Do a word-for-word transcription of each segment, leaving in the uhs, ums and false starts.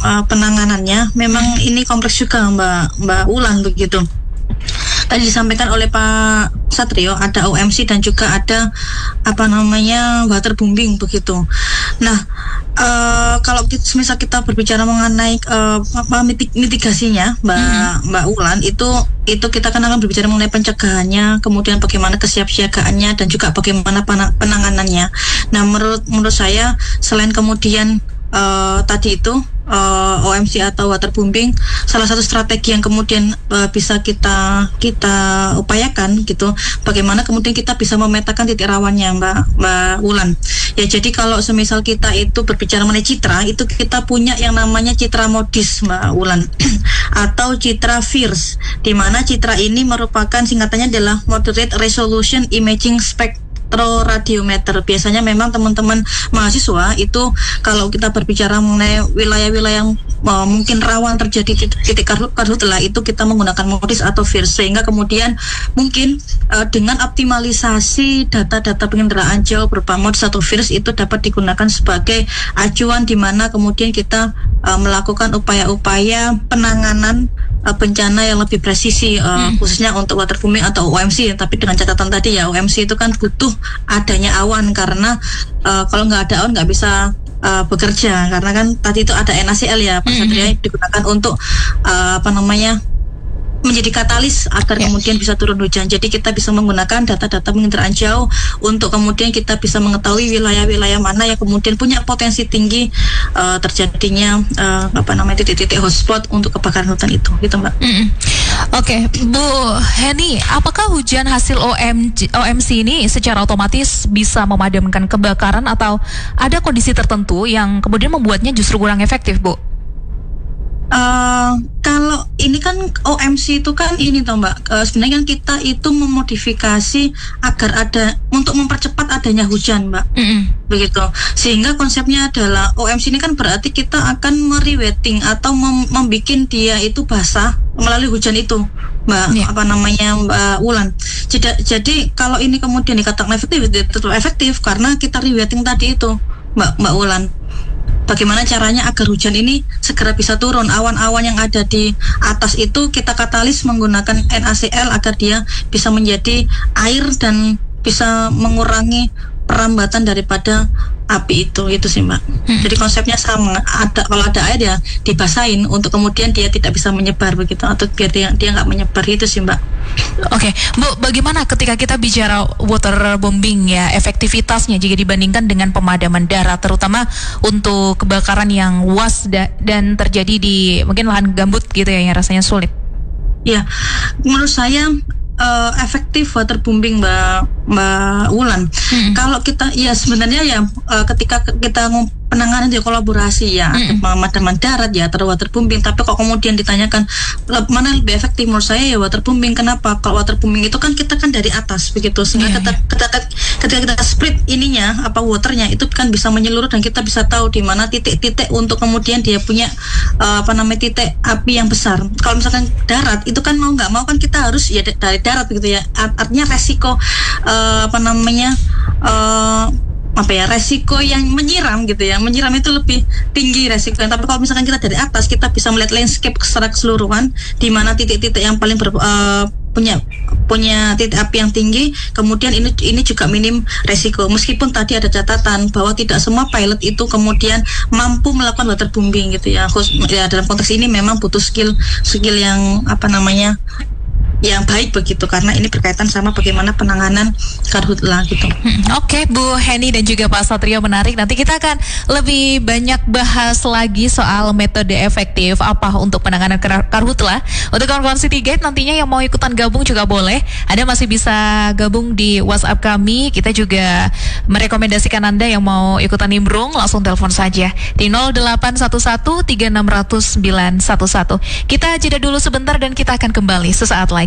uh, penanganannya memang ini kompleks juga Mbak Mbak Ulan begitu. Tadi disampaikan oleh Pak Satrio ada O M C dan juga ada apa namanya waterbombing begitu. Nah, uh, kalau kita, misal kita berbicara mengenai uh, apa mitig, mitigasinya, Mbak mm-hmm. Mbak Ulan itu itu kita kan akan berbicara mengenai pencegahannya, kemudian bagaimana kesiapsiagaannya dan juga bagaimana penanganannya. Nah, menurut menurut saya selain kemudian uh, tadi itu Uh, O M C atau waterbombing, salah satu strategi yang kemudian uh, bisa kita kita upayakan gitu, bagaimana kemudian kita bisa memetakan titik rawannya Mbak Mbak Ulan. Ya jadi kalau semisal kita itu berbicara mengenai citra, itu kita punya yang namanya citra modis Mbak Ulan atau citra fierce, di mana citra ini merupakan singkatannya adalah Moderate Resolution Imaging Spectrum radiometer. Biasanya memang teman-teman mahasiswa itu kalau kita berbicara mengenai wilayah-wilayah yang uh, mungkin rawan terjadi titik karhutlah itu kita menggunakan modis atau fierce, sehingga kemudian mungkin uh, dengan optimalisasi data-data pengendaraan jauh berupa modis atau fierce itu dapat digunakan sebagai acuan di mana kemudian kita uh, melakukan upaya-upaya penanganan uh, bencana yang lebih presisi uh, hmm. khususnya untuk waterbombing atau O M C, tapi dengan catatan tadi ya O M C itu kan butuh adanya awan karena uh, kalau nggak ada awan nggak bisa uh, bekerja, karena kan tadi itu ada N A C L ya Pak Satria mm-hmm. digunakan untuk uh, apa namanya menjadi katalis agar yeah. kemudian bisa turun hujan. Jadi kita bisa menggunakan data-data penginderaan jauh untuk kemudian kita bisa mengetahui wilayah-wilayah mana yang kemudian punya potensi tinggi uh, terjadinya uh, apa namanya titik-titik hotspot untuk kebakaran hutan itu, gitu Mbak. Mm-hmm. Oke, okay. Bu Heni, apakah hujan hasil O M C, O M C ini secara otomatis bisa memadamkan kebakaran atau ada kondisi tertentu yang kemudian membuatnya justru kurang efektif, Bu? Uh, kalau ini kan O M C itu kan ini toh Mbak, uh, sebenarnya kan kita itu memodifikasi agar ada untuk mempercepat adanya hujan Mbak, mm-hmm. begitu. Sehingga konsepnya adalah O M C ini kan berarti kita akan meriwetting atau mem- membikin dia itu basah melalui hujan itu Mbak, yeah. apa namanya Mbak Ulan. Jadi, jadi kalau ini kemudian dikatakan efektif, tetap efektif karena kita rewetting tadi itu Mbak Mbak Ulan. Bagaimana caranya agar hujan ini segera bisa turun, awan-awan yang ada di atas itu kita katalis menggunakan N A C L agar dia bisa menjadi air dan bisa mengurangi perambatan daripada api itu, itu sih Mbak. Hmm. Jadi konsepnya sama, ada kalau ada air ya dibasahin untuk kemudian dia tidak bisa menyebar begitu, atau biar dia dia nggak menyebar, itu sih Mbak. Oke, okay. Bu, bagaimana ketika kita bicara waterbombing ya, efektivitasnya jika dibandingkan dengan pemadaman darat, terutama untuk kebakaran yang luas da- dan terjadi di mungkin lahan gambut gitu ya, yang rasanya sulit? Ya, menurut saya Uh, efektif waterbombing Mbak Mbak Ulan. Hmm. Kalau kita ya sebenarnya ya uh, ketika kita ngom- penanganan di kolaborasi ya hmm. pemadaman darat ya atau waterbombing, tapi kok kemudian ditanyakan mana lebih efektif, menurut saya ya waterbombing. Kenapa? Kalau waterbombing itu kan kita kan dari atas begitu, sehingga yeah, ketika, yeah. ketika kita split ininya apa waternya itu kan bisa menyeluruh dan kita bisa tahu di mana titik-titik untuk kemudian dia punya uh, apa namanya titik api yang besar. Kalau misalkan darat itu kan mau nggak mau kan kita harus ya dari darat begitu ya, artinya resiko uh, apa namanya uh, apa ya resiko yang menyiram gitu ya, menyiram itu lebih tinggi resikonya. Tapi kalau misalkan kita dari atas kita bisa melihat landscape secara keseluruhan di mana titik-titik yang paling ber, uh, punya punya titik api yang tinggi, kemudian ini ini juga minim resiko. Meskipun tadi ada catatan bahwa tidak semua pilot itu kemudian mampu melakukan waterbombing gitu ya. Khusus, ya dalam konteks ini memang butuh skill skill yang apa namanya yang baik begitu, karena ini berkaitan sama bagaimana penanganan karhutla gitu. Hmm, Oke, okay, Bu Heni dan juga Pak Satrio, menarik. Nanti kita akan lebih banyak bahas lagi soal metode efektif apa untuk penanganan karhutla. Untuk kawan-kawan Citygate nantinya yang mau ikutan gabung juga boleh. Anda masih bisa gabung di WhatsApp kami. Kita juga merekomendasikan Anda yang mau ikutan nimbrung langsung telepon saja di nol delapan satu satu tiga enam nol nol sembilan satu satu. Kita jeda dulu sebentar dan kita akan kembali sesaat lagi.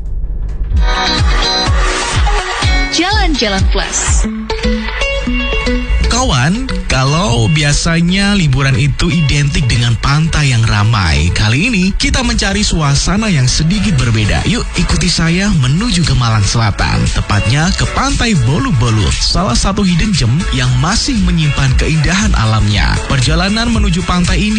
Jalan-jalan plus. Kawan, kalau biasanya liburan itu identik dengan pantai yang ramai, kali ini kita mencari suasana yang sedikit berbeda. Yuk ikuti saya menuju ke Malang Selatan, tepatnya ke Pantai Bolu-Bolu, salah satu hidden gem yang masih menyimpan keindahan alamnya. Perjalanan menuju pantai ini